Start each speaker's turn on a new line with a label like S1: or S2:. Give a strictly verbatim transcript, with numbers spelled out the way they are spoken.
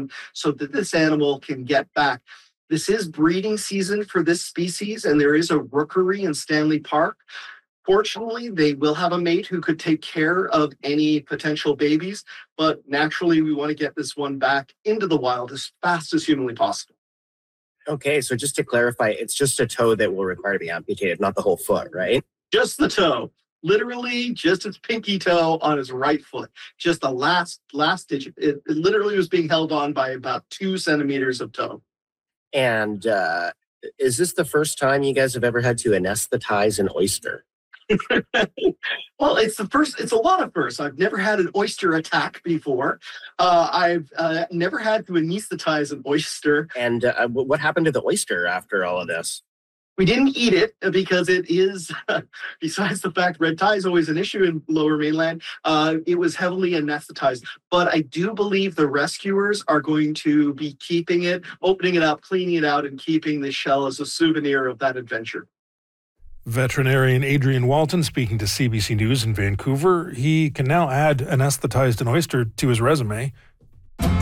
S1: system so that this animal can get back. This is breeding season for this species, and there is a rookery in Stanley Park. Fortunately, they will have a mate who could take care of any potential babies, but naturally, we want to get this one back into the wild as fast as humanly possible.
S2: Okay, so just to clarify, it's just a toe that will require to be amputated, not the whole foot, right?
S1: Just the toe. Literally just its pinky toe on his right foot. Just the last last stitch. It, it literally was being held on by about two centimeters of toe.
S2: And uh, is this the first time you guys have ever had to anesthetize an oyster?
S1: Well, it's the first, it's a lot of firsts. I've never had an oyster attack before. Uh, I've uh, never had to anesthetize an oyster.
S2: And uh, what happened to the oyster after all of this?
S1: We didn't eat it because it is, besides the fact red tide is always an issue in Lower Mainland, uh, it was heavily anesthetized. But I do believe the rescuers are going to be keeping it, opening it up, cleaning it out, and keeping the shell as a souvenir of that adventure.
S3: Veterinarian Adrian Walton speaking to C B C News in Vancouver. He can now add anesthetized an oyster to his resume.